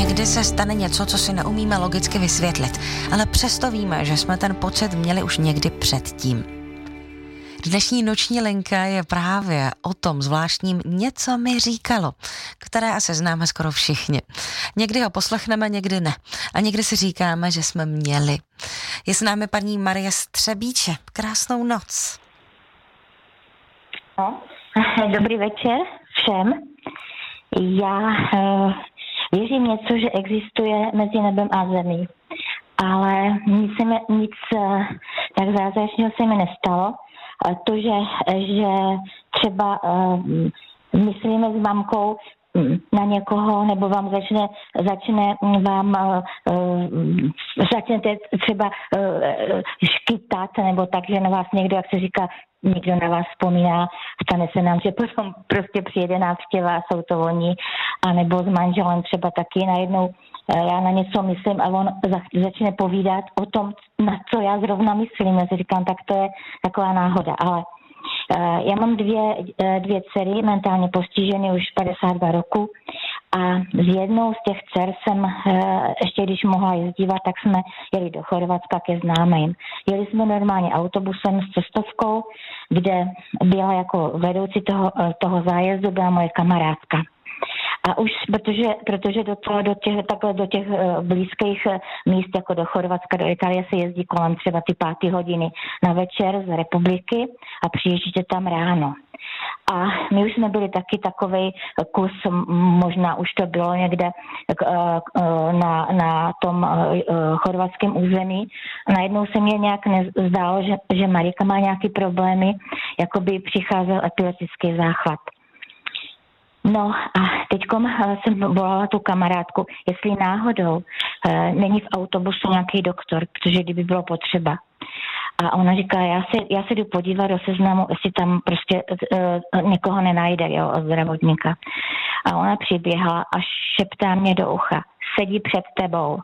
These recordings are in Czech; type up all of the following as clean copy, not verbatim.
Někdy se stane něco, co si neumíme logicky vysvětlit, ale přesto víme, že jsme ten pocit měli už někdy předtím. Dnešní noční linka je právě o tom zvláštním něco mi říkalo, které asi známe skoro všichni. Někdy ho poslechneme, někdy ne. A někdy si říkáme, že jsme měli. Je s námi paní Marie Střebíče. Krásnou noc. No, dobrý večer všem. Já věřím něco, že existuje mezi nebem a zemí, ale nic tak zázračného se mi nestalo. To, že třeba myslíme s mamkou na někoho, nebo vám začnete třeba škytat, nebo tak, že na vás někdo, jak se říká, někdo na vás vzpomíná, stane se nám, že potom prostě přijede návštěva a jsou to oni, anebo s manželem třeba taky najednou já na něco myslím a on začne povídat o tom, na co já zrovna myslím. Já si říkám, tak to je taková náhoda, ale já mám dvě dcery, mentálně postižené už 52 roku a s jednou z těch dcer jsem, ještě když mohla jezdívat, tak jsme jeli do Chorvatska ke známým. Jeli jsme normálně autobusem s cestovkou, kde byla jako vedoucí toho zájezdu, byla moje kamarádka. A už, protože do těch blízkých míst, jako do Chorvatska, do Itálie se jezdí kolem třeba ty 5 hodiny na večer z republiky a přijíždíte tam ráno. A my už jsme byli taky takovej kus, možná už to bylo někde na tom chorvatském území. Najednou se mě nějak zdálo, že Marika má nějaké problémy, jako by přicházel epileptický záchvat. No a teďkom jsem volala tu kamarádku, jestli náhodou není v autobusu nějaký doktor, protože kdyby bylo potřeba. A ona říká, já se jdu podívat do seznamu, jestli tam prostě někoho nenajde, jo, od zdravotníka. A ona přiběhla a šeptá mě do ucha, sedí před tebou.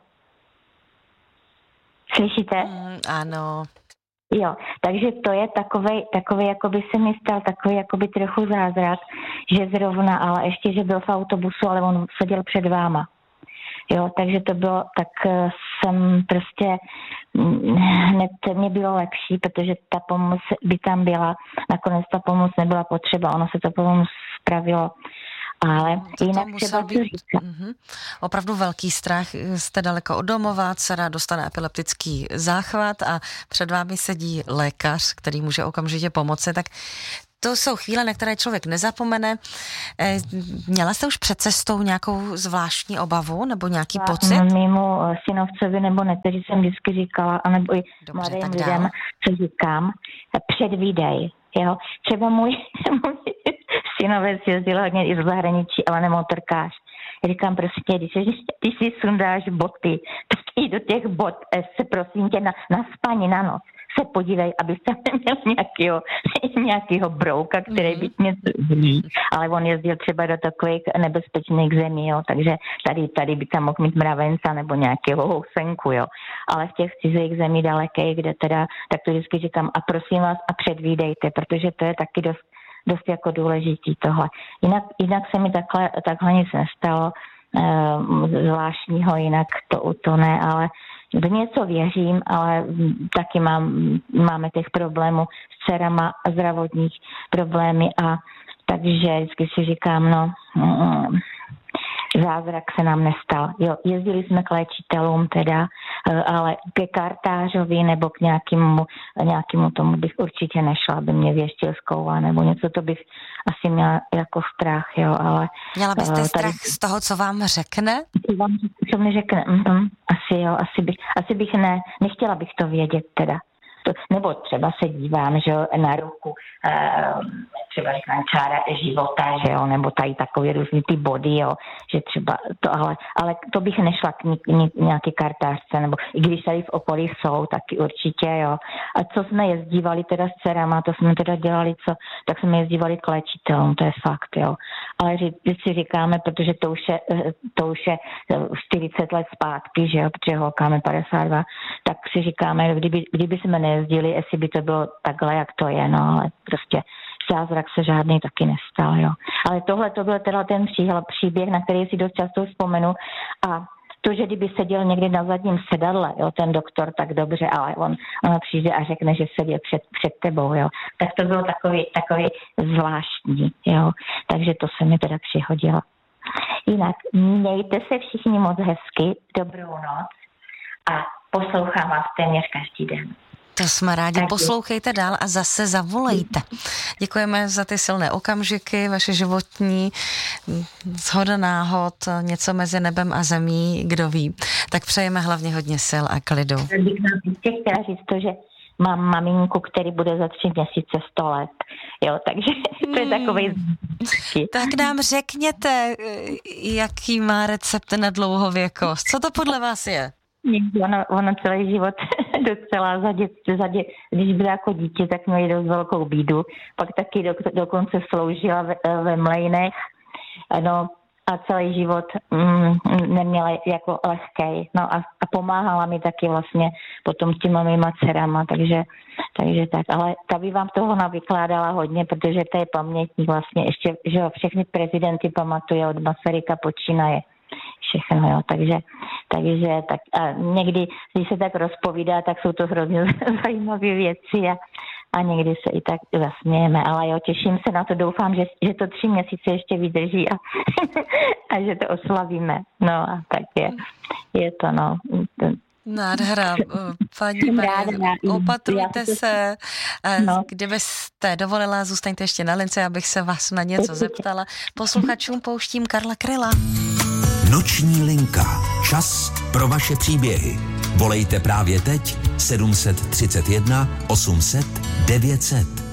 Slyšíte? Ano. Jo, takže to je takový, jako by se mi stal takový, jako by trochu zázrak, že zrovna, ale ještě, že byl v autobusu, ale on seděl před váma. Jo, takže to bylo, tak jsem prostě, hned mě bylo lepší, protože ta pomoc by tam byla, nakonec ta pomoc nebyla potřeba, ono se to pomoc spravilo. Ale jinak třeba být opravdu velký strach. Jste daleko od domova, dcera dostane epileptický záchvat a před vámi sedí lékař, který může okamžitě pomoci, tak to jsou chvíle, na které člověk nezapomene. Měla jste už před cestou nějakou zvláštní obavu nebo nějaký pocit? Mému synovcovi nebo neteři jsem vždycky říkala, anebo i mladým lidem, co říkám, předvídej. Jo? Třeba můj synovec jezdil hodně i z zahraničí, ale nemotorkář. Říkám prostě, když si sundáš boty, tak i do těch bot se prosím tě na spaní na noc se podívej, aby tam neměl nějakýho brouka, který by něco zlí. Ale on jezdil třeba do takových nebezpečných zemí, jo, takže tady by tam mohl mít mravenca nebo nějakého housenku, jo. Ale v těch cizích zemí dalekých, kde teda, tak to vždycky říkám a prosím vás a předvídejte, protože to je taky dost jako důležitý tohle. Jinak se mi takhle nic nestalo zvláštního, jinak to ne, ale v něco věřím, ale taky máme těch problémů s dcerama, zdravotních problémy a takže vždycky si říkám, zázrak se nám nestal. Jo, jezdili jsme k léčitelům teda, ale ke kartářovi nebo k nějakému tomu bych určitě nešla, aby mě věštil z koula nebo něco, to bych asi měla jako strach, jo, ale... Měla byste strach z toho, co vám řekne? Co mi řekne, asi bych nechtěla bych to vědět teda. Nebo třeba se dívám, že jo, na ruku, třeba říkám čára života, že jo, nebo tady takový různý ty body, jo, že třeba to, ale to bych nešla k nějaký kartářce, nebo i když tady v okolí jsou, taky určitě, jo. A co jsme jezdívali teda s dcerama, to jsme teda dělali, tak jsme jezdívali k léčitelům, to je fakt, jo. Ale když si říkáme, protože to už je 40 let zpátky, že jo, protože holkáme 52, tak si říkáme, kdyby jsme nejezdili, jestli by to bylo takhle, jak to je, no, ale prostě zázrak se žádný taky nestal, jo. Ale tohle to byl teda ten příběh, na který si dost často vzpomenu a to, že kdyby seděl někdy na zadním sedadle, jo, ten doktor, tak dobře, ale on přijde a řekne, že sedí před tebou, jo. Tak to bylo takový zvláštní, jo. Takže to se mi teda přihodilo. Jinak, mějte se všichni moc hezky, dobrou noc a poslouchám vás téměř každý den. To jsme rádi. Poslouchejte dál a zase zavolejte. Děkujeme za ty silné okamžiky, vaše životní, shoda náhod, něco mezi nebem a zemí, kdo ví. Tak přejeme hlavně hodně sil a klidu. Bych nám ještě chtěla říct to, že mám maminku, který bude za 3 měsíce 100 let. Jo, takže to je takovej... Tak nám řekněte, jaký má recept na dlouhověkost. Co to podle vás je? Ono celý život docela když byla jako dítě, tak měli dost velkou bídu. Pak taky dokonce sloužila ve mlejnech. No a celý život neměla jako lehkej. No a pomáhala mi taky vlastně potom těma mýma dcerama, takže tak. Ale ta by vám toho navykládala hodně, protože to je pamětník vlastně ještě, že všechny prezidenty pamatuje od Masaryka počínaje. Všechno, jo, takže tak a někdy, když se tak rozpovídá, tak jsou to hrozně zajímavé věci a někdy se i tak zasmějeme, ale jo, těším se na to, doufám, že to 3 měsíce ještě vydrží a že to oslavíme, no a tak je to, no. Nádhera, paní Marie, opatrujte se, no. Kdybyste dovolila, zůstaňte ještě na lince, abych se vás na něco zeptala. Posluchačům pouštím Karla Kryla. Noční linka. Čas pro vaše příběhy. Volejte právě teď 731 800 900.